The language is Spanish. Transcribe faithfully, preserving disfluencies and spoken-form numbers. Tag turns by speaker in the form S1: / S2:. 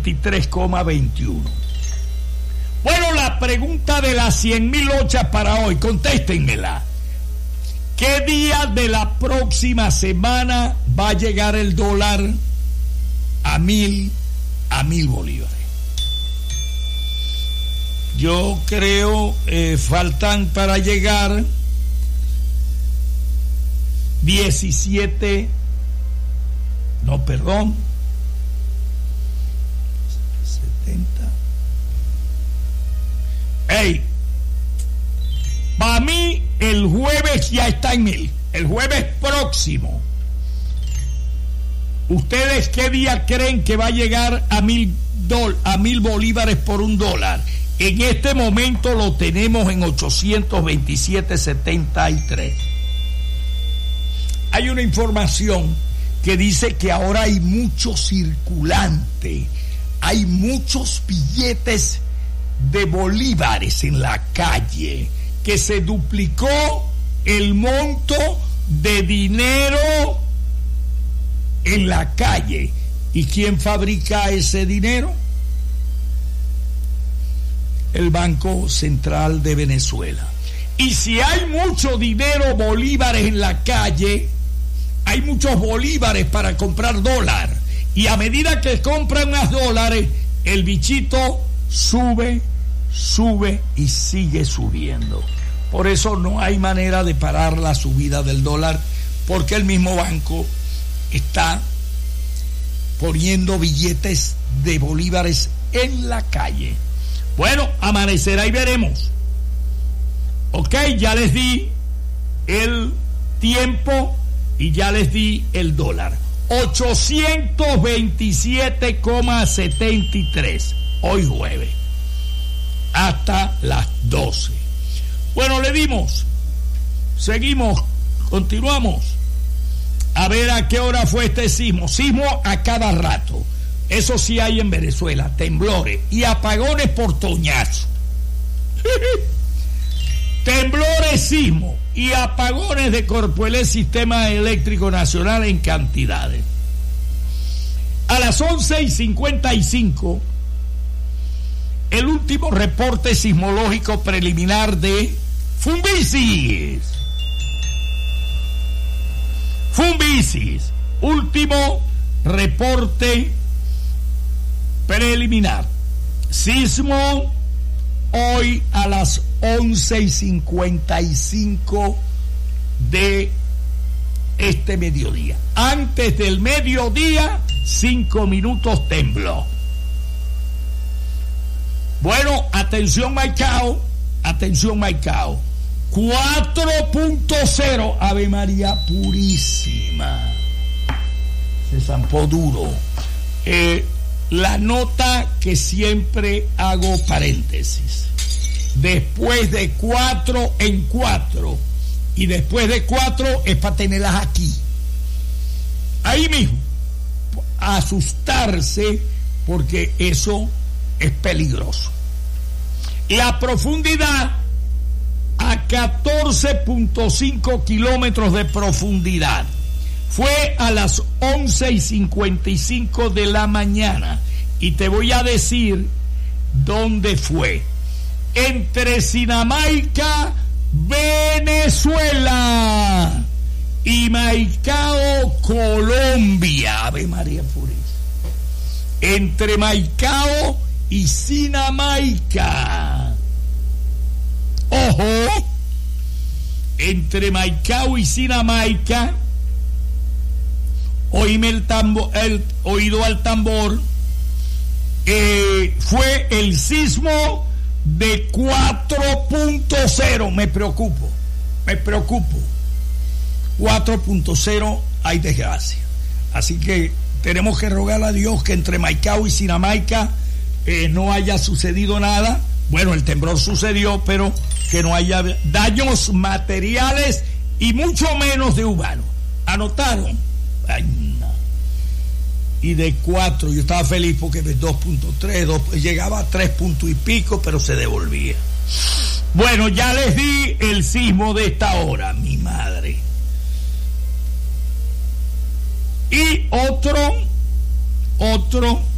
S1: veintitrés coma veintiuno. Bueno, la pregunta de las cien mil lochas para hoy, contéstenmela. ¿Qué día de la próxima semana va a llegar el dólar a mil, a mil bolívares? Yo creo eh, faltan para llegar diecisiete, no, perdón, setenta. Ey, para mí el jueves ya está en mil, el jueves próximo. ¿Ustedes qué día creen que va a llegar a mil dol, a mil bolívares por un dólar? En este momento lo tenemos en ochocientos veintisiete setenta y tres. Hay una información que dice que ahora hay mucho circulante, hay muchos billetes de bolívares en la calle, que se duplicó el monto de dinero en la calle. ¿Y quién fabrica ese dinero? El Banco Central de Venezuela. Y si hay mucho dinero, bolívares en la calle, hay muchos bolívares para comprar dólar, y a medida que compran más dólares, el bichito sube, sube y sigue subiendo. Por eso no hay manera de parar la subida del dólar, porque el mismo banco está poniendo billetes de bolívares en la calle. Bueno, amanecerá y veremos. Ok, ya les di el tiempo y ya les di el dólar. ochocientos veintisiete coma setenta y tres hoy jueves hasta las doce. Bueno, le dimos. Seguimos, continuamos. A ver a qué hora fue este sismo. Sismo a cada rato. Eso sí hay en Venezuela, temblores y apagones por toñazo. Temblores, sismo y apagones de Corpoelec Sistema Eléctrico Nacional en cantidades. A las once y cincuenta y cinco, el último reporte sismológico preliminar de Fumbisis. Fumbisis, último reporte preliminar. Sismo hoy a las once y cincuenta y cinco de este mediodía. Antes del mediodía, cinco minutos tembló. Bueno, atención Maicao, atención Maicao. cuatro punto cero, Ave María Purísima. Se zampó duro. Eh, La nota que siempre hago paréntesis. Después de cuatro en cuatro, y después de cuatro es para tenerlas aquí. Ahí mismo. Asustarse, porque eso es peligroso. La profundidad a catorce punto cinco kilómetros de profundidad. Fue a las once y cincuenta y cinco de la mañana. Y te voy a decir dónde fue. Entre Sinamaica, Venezuela, y Maicao, Colombia. Ave María Purísima. Entre Maicao y Sinamaica. Ojo. Entre Maicao y Sinamaica. Oíme el tambor, el oído al tambor. Eh, fue el sismo de cuatro punto cero. Me preocupo, me preocupo. cuatro punto cero, hay desgracia. Así que tenemos que rogar a Dios que entre Maicao y Sinamaica eh, no haya sucedido nada. Bueno, el temblor sucedió, pero que no haya daños materiales y mucho menos de humanos. ¿Anotaron? Ay, no. Y de cuatro, yo estaba feliz porque de dos punto tres, llegaba a tres puntos y pico, pero se devolvía. Bueno, ya les di el sismo de esta hora, mi madre. Y otro, otro